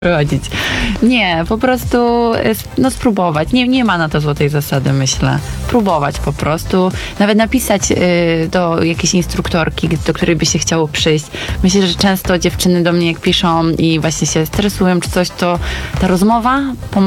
prowadzić. Nie, po prostu no spróbować. Nie ma na to złotej zasady, myślę. Próbować po prostu. Nawet napisać do jakiejś instruktorki, do której by się chciało przyjść. Myślę, że często dziewczyny do mnie jak piszą i właśnie się stresują czy coś, to ta rozmowa pomaga